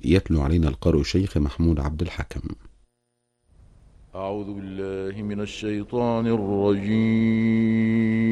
يتلو علينا القارئ الشيخ محمود عبد الحكم. أعوذ بالله من الشيطان الرجيم.